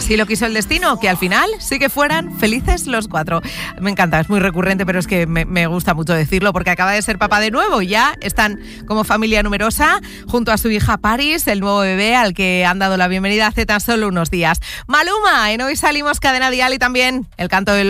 así lo quiso el destino, que al final sí que fueran felices los 4. Me encanta, es muy recurrente, pero es que me gusta mucho decirlo porque acaba de ser papá de nuevo y ya están como familia numerosa junto a su hija Paris, el nuevo bebé al que han dado la bienvenida hace tan solo unos días. Maluma, en Hoy Salimos Cadena Dial y también el canto del